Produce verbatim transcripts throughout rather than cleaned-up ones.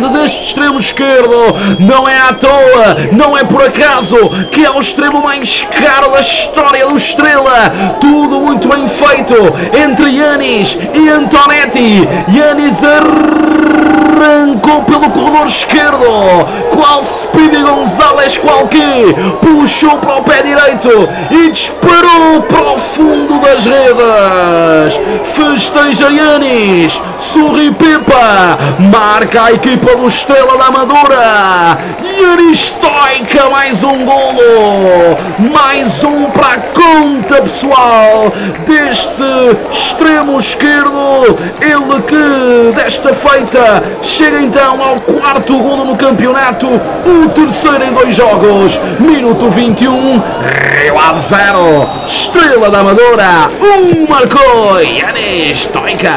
qualidade deste extremo esquerdo. Não é à toa, não é por acaso que é o extremo mais caro da história do Estrela. Tudo muito bem feito entre Yanis e Antonetti. Yanis arrancou pelo corredor esquerdo, qual Speedy Gonzalez qualquer, puxou para o pé direito e disparou para o fundo das redes. Festeja Yanis, sorri Pepa, marca a equipa do Estrela da Amadora. Yanis Stoica, mais um golo, mais um para a conta pessoal deste extremo esquerdo. Ele que desta feita chega então ao quarto golo no campeonato, o terceiro em dois jogos. Minuto vinte e um, Rio Ave zero, Estrela da Amadora um, marcou Yanis Stoica.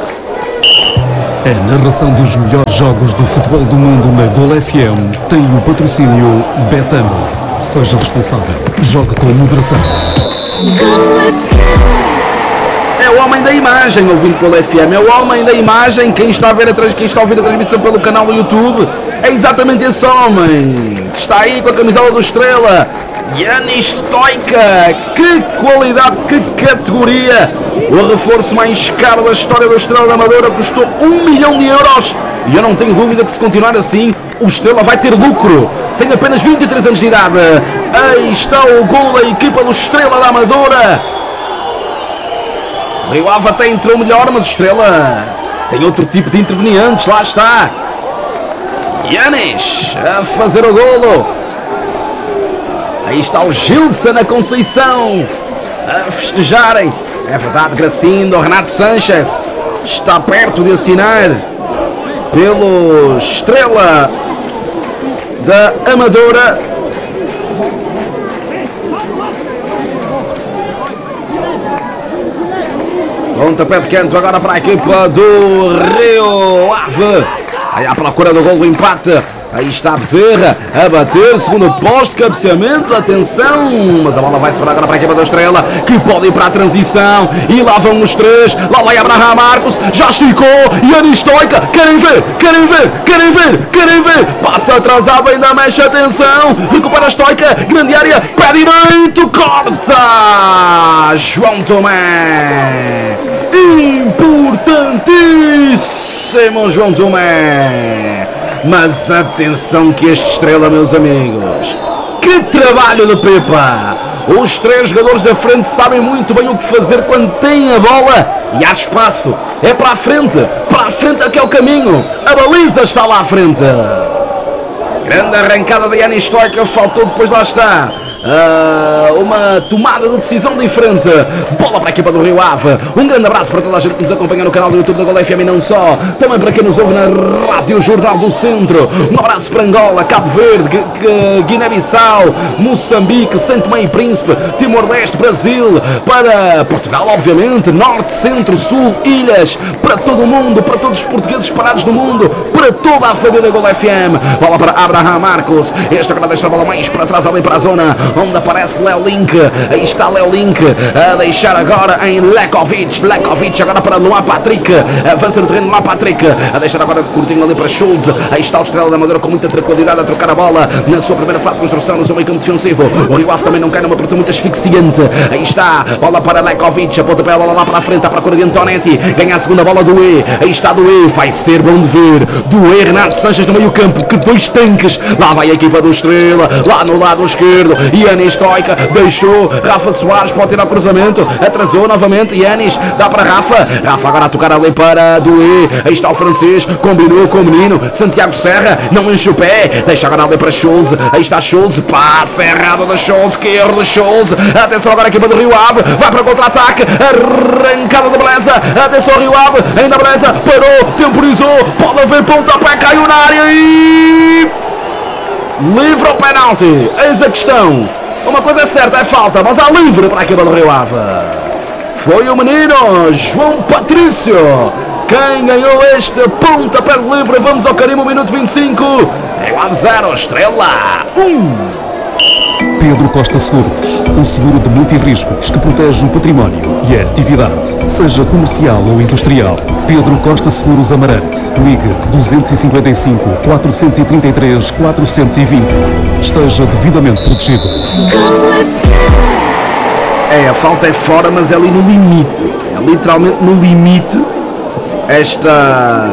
A narração dos melhores jogos do futebol do mundo na Gol F M tem o patrocínio Betano. Seja responsável. Jogue com moderação. É o homem da imagem, ouvindo pelo F M. É o homem da imagem. Quem está a ver a, trans... Quem está a ouvir a transmissão pelo canal do YouTube é exatamente esse homem. Está aí com a camisola do Estrela. Yanis Stoica. Que qualidade, que categoria. O reforço mais caro da história do Estrela da Amadora custou um milhão de euros. E eu não tenho dúvida que se continuar assim, o Estrela vai ter lucro. Tem apenas vinte e três anos de idade. Aí está o gol da equipa do Estrela da Amadora. O Rio Ave até entrou melhor, mas o Estrela tem outro tipo de intervenientes. Lá está Yanis a fazer o golo. Aí está o Gilson na Conceição a festejarem. É verdade, Gracindo, Renato Sanches está perto de assinar pelo Estrela da Amadora. Pontapé de canto agora para a equipa do Rio Ave. Aí à procura do gol do empate. Aí está a Bezerra a bater, segundo posto, cabeceamento, atenção, mas a bola vai sobrar agora para a equipa da Estrela, que pode ir para a transição, e lá vão os três, lá vai Abraham Marcos, já esticou, Yanis Stoica, querem ver, querem ver, querem ver, querem ver, passa atrasado, ainda mexe, atenção, recupera a Stoica, grande área, pé direito, corta, João Tomé, importantíssimo João Tomé. Mas atenção que este Estrela, meus amigos, que trabalho de Pepa. Os três jogadores da frente sabem muito bem o que fazer quando têm a bola e há espaço. É para a frente, para a frente é que é o caminho. A baliza está lá à frente. Grande arrancada de Yanis Stoica, faltou depois, lá está. Uh, uma tomada de decisão diferente. Bola para a equipa do Rio Ave. Um grande abraço para toda a gente que nos acompanha no canal do YouTube da Gol F M e não só, também para quem nos ouve na Rádio Jornal do Centro. Um abraço para Angola, Cabo Verde, Guiné-Bissau, Moçambique, Santo Tomé e Príncipe, Timor-Leste, Brasil, para Portugal, obviamente, Norte, Centro, Sul, Ilhas, para todo o mundo, para todos os portugueses espalhados no mundo, para toda a família Gol F M. Bola para Abraham Marcos. Este agora deixa a bola mais para trás, ali para a zona onde aparece Léo Link. Aí está Léo Link a deixar agora em Lekovic. Lekovic agora para Noah Patrick. Avança no terreno Noah Patrick. A deixar agora curtinho ali para Schultz. Aí está o Estrela da Amadora com muita tranquilidade a trocar a bola na sua primeira fase de construção, no seu meio campo defensivo. O Rio Ave também não cai numa pressão muito asfixiante. Aí está, bola para Lekovic. A pontapé a bola lá para a frente, à procura de Antonetti. Ganha a segunda bola do E. Aí está do E. Vai ser bom de ver. Do E, Renato Sanches no meio campo. Que dois tanques. Lá vai a equipa do Estrela. Lá no lado esquerdo. Yanis Stoica deixou, Rafa Soares pode ter ao cruzamento, atrasou novamente, Yanis dá para Rafa, Rafa agora a tocar ali para Doué, aí está o francês, combinou com o menino, Santiago Serra, não enche o pé, deixa agora ali para Schultz, aí está Schultz, passa errado da Schultz, que erro de Schultz, atenção agora a equipa do Rio Ave, vai para o contra-ataque, arrancada de beleza, atenção Rio Ave, ainda beleza, parou, temporizou, pode haver pontapé, caiu na área e... livre ao penalti, eis a questão. Uma coisa é certa, é falta, mas há livre para a equipa do Rio Ave. Foi o menino João Patrício quem ganhou este pontapé de livre. Vamos ao carimbo, minuto vinte e cinco. Rio Ave zero, Estrela um. Pedro Costa Seguros, o seguro de multirriscos que protege o património e a atividade, seja comercial ou industrial. Pedro Costa Seguros Amarante. Ligue dois cinco cinco, quatro três três, quatro dois zero. Esteja devidamente protegido. É, a falta é fora, mas é ali no limite. É literalmente no limite. Esta...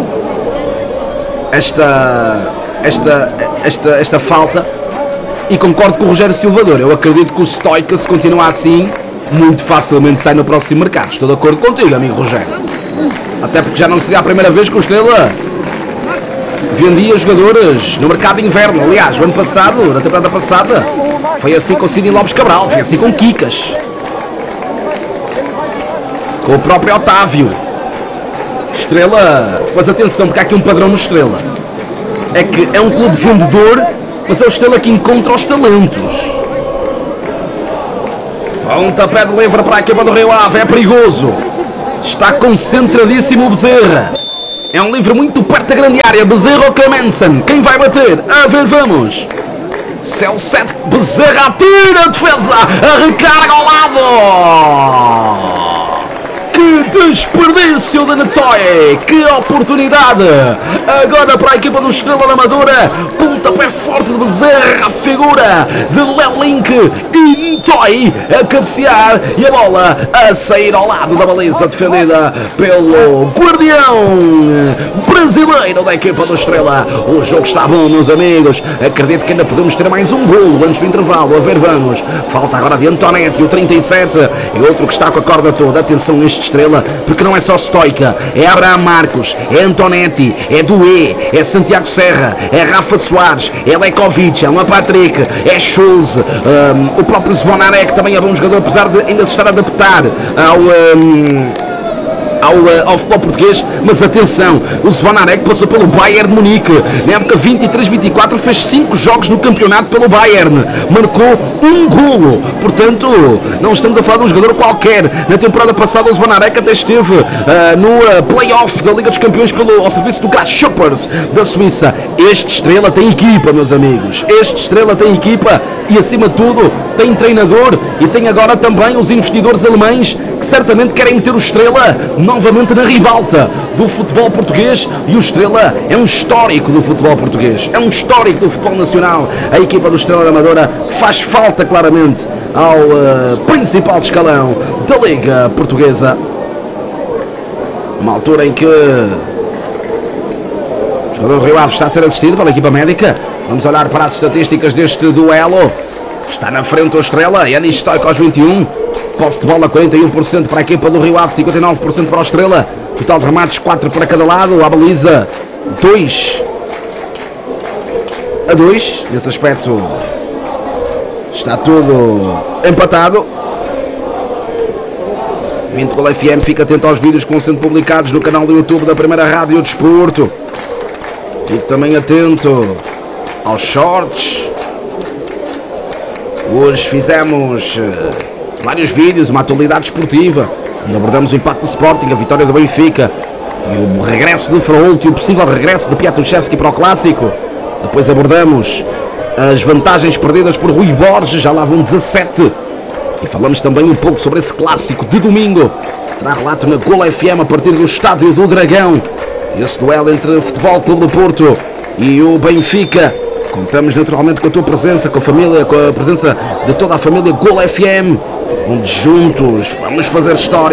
Esta... Esta... Esta, esta falta... E concordo com o Rogério Silvador. Eu acredito que o Stoica, se continuar assim, muito facilmente sai no próximo mercado. Estou de acordo contigo, amigo Rogério. Até porque já não seria a primeira vez que o Estrela vendia jogadores no mercado de inverno. Aliás, o ano passado, na temporada passada, foi assim com o Cine Lopes Cabral, foi assim com Kikas, com o próprio Otávio. Estrela, mas atenção, porque há aqui um padrão no Estrela. É que é um clube vendedor, mas é o Estrela que encontra os talentos. Pontapé de livre para a equipa do Rio Ave, é perigoso. Está concentradíssimo o Bezerra. É um livre muito perto da grande área. Bezerra ou Clemensen? Quem vai bater? A ver, vamos. Céu sete, Bezerra atira a defesa. A recarga ao lado. Que desperdício de Netoy! Que oportunidade! Agora para a equipa do Estrela da Amadora, pontapé forte de Bezerra, a figura de Léo Link e Netoy a cabecear e a bola a sair ao lado da baliza defendida pelo guardião brasileiro da equipa do Estrela. O jogo está bom, meus amigos. Acredito que ainda podemos ter mais um golo antes do intervalo. A ver, vamos. Falta agora de Antonetti, o trinta e sete, e outro que está com a corda toda. Atenção neste Estrela, porque não é só Stoica, é Abraham Marcos, é Antonetti, é Doué, é Santiago Serra, é Rafa Soares, é Lekovic, é Luan Patrick, é Schulz, um, o próprio Zvonarek também é bom jogador, apesar de ainda se estar a adaptar ao... Um, Ao, ao futebol português, mas atenção, o Zvonarek passou pelo Bayern de Munique, na época vinte e três vinte e quatro fez cinco jogos no campeonato pelo Bayern, marcou um golo, portanto não estamos a falar de um jogador qualquer. Na temporada passada o Zvonarek até esteve uh, no uh, play-off da Liga dos Campeões pelo, ao serviço do Grasshoppers da Suíça. Este Estrela tem equipa, meus amigos, este Estrela tem equipa e acima de tudo tem treinador e tem agora também os investidores alemães que certamente querem meter o Estrela novamente na ribalta do futebol português, e o Estrela é um histórico do futebol português, é um histórico do futebol nacional. A equipa do Estrela da Amadora faz falta claramente ao uh, principal escalão da Liga Portuguesa, uma altura em que o jogador do Rio Ave está a ser assistido pela equipa médica. Vamos olhar para as estatísticas deste duelo. Está na frente o Estrela, Yanis Stoica aos vinte e um, posse de bola quarenta e um por cento para a equipa do Rio Ave, cinquenta e nove por cento para o Estrela, total de remates quatro para cada lado, a baliza dois a dois, nesse aspecto está tudo empatado. vinte Gol F M, fica atento aos vídeos que vão sendo publicados no canal do YouTube da Primeira Rádio Desporto, fique também atento aos shorts. Hoje fizemos uh, vários vídeos, uma atualidade esportiva, onde abordamos o impacto do Sporting, a vitória do Benfica e o regresso do Frault e o possível regresso de Piatuszewski para o Clássico. Depois abordamos as vantagens perdidas por Rui Borges, já lá vão dezassete, e falamos também um pouco sobre esse Clássico de domingo. Terá relato na Gol F M a partir do Estádio do Dragão, esse duelo entre o Futebol Clube do Porto e o Benfica. Contamos naturalmente com a tua presença, com a família, com a presença de toda a família Gol F M, onde juntos vamos fazer história.